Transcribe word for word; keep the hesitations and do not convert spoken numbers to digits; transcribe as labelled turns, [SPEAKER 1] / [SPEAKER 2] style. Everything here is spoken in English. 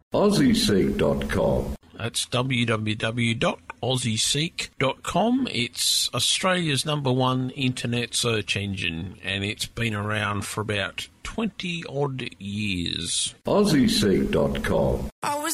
[SPEAKER 1] Aussie Seek dot com.
[SPEAKER 2] That's w w w dot aussie seek dot com. It's Australia's number one internet search engine, and it's been around for about twenty odd years.
[SPEAKER 1] Aussie Seek dot com.
[SPEAKER 3] I was